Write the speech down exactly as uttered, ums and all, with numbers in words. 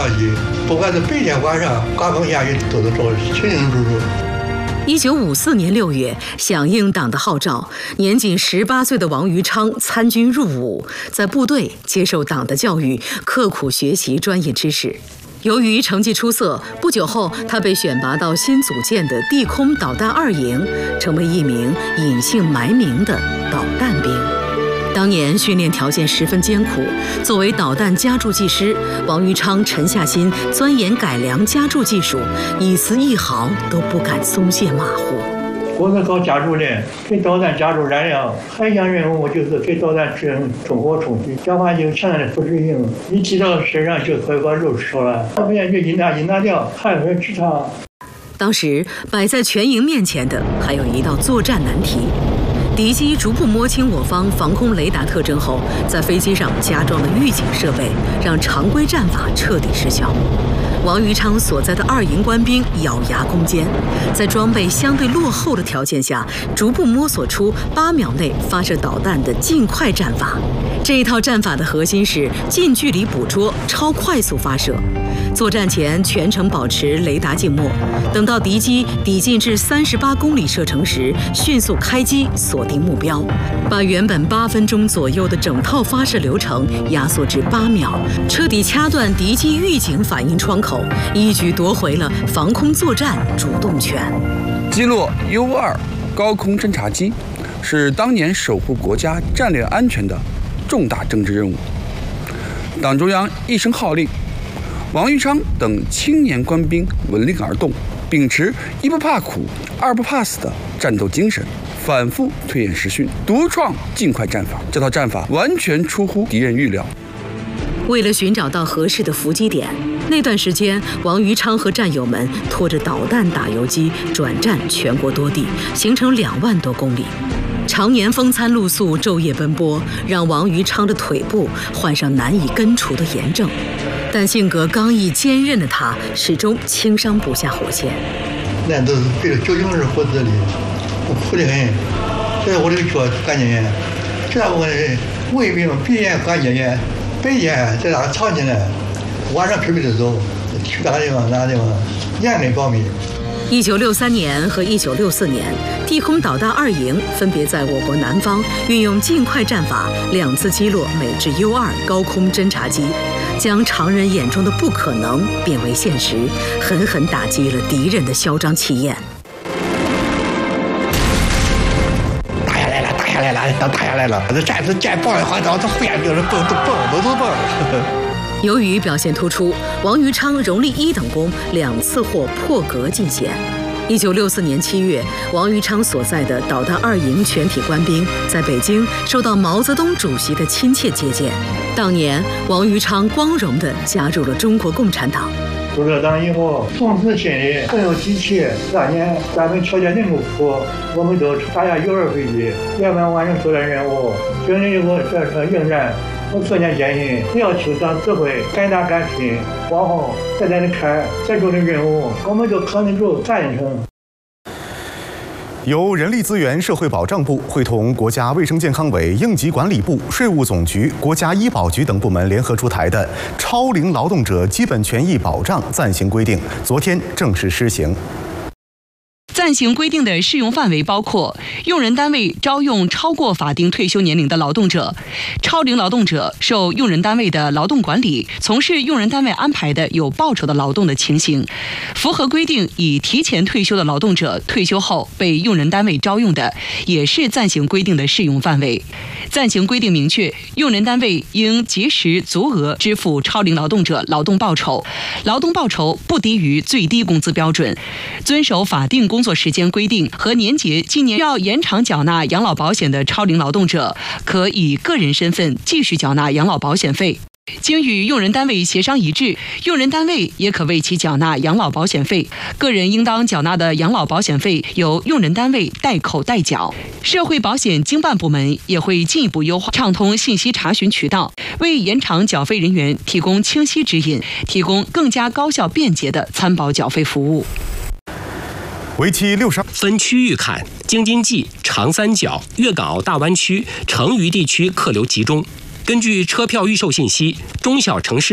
上去，不管是白天晚上，刮风下雨都能照清清楚楚。 一九五四年六月，响应党的号召，年仅十八岁的王于昌参军入伍，在部队接受党的教育，刻苦学习专业知识。由于成绩出色，不久后他被选拔到新组建的地空导弹二营，成为一名隐姓埋名的导弹兵。当年训练条件十分艰苦，作为导弹加注技师，王于昌沉下心钻研改良加注技术，一丝一毫都不敢松懈马虎。 我是搞加注的，给导弹加注燃料，还一项任务就是给导弹制成充火充气，这样话就强烈的不适应，一提到身上就可以把肉吃了，要不然就一拿一拿掉，还会吃它。 当时摆在全营面前的还有一道作战难题。敌机逐步摸清我方防空雷达特征后，在飞机上加装了预警设备，让常规战法彻底失效。王于昌所在的二营官兵咬牙攻坚，在装备相对落后的条件下，逐步摸索出八秒内发射导弹的近快战法。这一套战法的核心是近距离捕捉、超快速发射。作战前全程保持雷达静默，等到敌机抵近至三十八公里射程时，迅速开机锁定目标，把原本八分钟左右的整套发射流程压缩至八秒，彻底掐断敌机预警反应窗口，一举夺回了防空作战主动权。 击落 U 二高空侦察机是当年守护国家战略安全的重大政治任务。党中央一声号令，王于昌等青年官兵闻令而动，秉持一不怕苦、二不怕死的战斗精神，反复推演实训，独创近快战法。这套战法完全出乎敌人预料。 为了寻找到合适的伏击点，那段时间，王于昌和战友们拖着导弹打游击，转战全国多地，行程两万多公里。常年风餐露宿，昼夜奔波，让王于昌的腿部患上难以根除的炎症。但性格刚毅坚韧的他，始终轻伤不下火线。 那都是背着究竟是活子里，我苦得很。现在我这个脚关节炎，这样我胃病、鼻炎、关节炎、白炎在哪藏起来，晚上皮皮的走，去哪个地方哪个地方，严根保密。 一九六三年和一九六四年，地空导弹二营分别在我国南方运用近快战法，两次击落美制 U 二高空侦察机，将常人眼中的不可能变为现实，狠狠打击了敌人的嚣张气焰。 打下来了，打下来了，要打下来了！这战士见棒的话，到这后面就是蹦都蹦，都都蹦。 由于表现突出，王于昌荣立一等功，两次获破格进衔。一九六四年七月，王于昌所在的导弹二营全体官兵在北京受到毛泽东主席的亲切接见。当年，王于昌光荣地加入了中国共产党。 入了党以后，从此心里很有底气。当年咱们条件那么苦，我们都打下 U 二飞机，圆满完成作战任务。经历过这场应战，我自念坚信，只要求党指挥，敢打敢拼，往后再在那看再重的任务，我们就扛得住战胜。 由人力资源社会保障部会同国家卫生健康委、应急管理部、税务总局、国家医保局等部门联合出台的《超龄劳动者基本权益保障暂行规定》昨天正式施行。 暂行规定的适用范围包括用人单位招用超过法定退休年龄的劳动者，超龄劳动者受用人单位的劳动管理，从事用人单位安排的有报酬的劳动的情形。符合规定已提前退休的劳动者，退休后被用人单位招用的，也是暂行规定的适用范围。暂行规定明确，用人单位应及时足额支付超龄劳动者劳动报酬，劳动报酬不低于最低工资标准，遵守法定工作时间规定和年节纪念要延长缴纳养老保险的超龄劳动者，可以个人身份继续缴纳养老保险费。经与用人单位协商一致，用人单位也可为其缴纳养老保险费，个人应当缴纳的养老保险费由用人单位代扣代缴。社会保险经办部门也会进一步优化畅通信息查询渠道，为延长缴费人员提供清晰指引，提供更加高效便捷的参保缴费服务。 为期六十分区域看，京津冀、长三角、粤港澳大湾区、成渝地区客流集中。根据车票预售信息，中小城市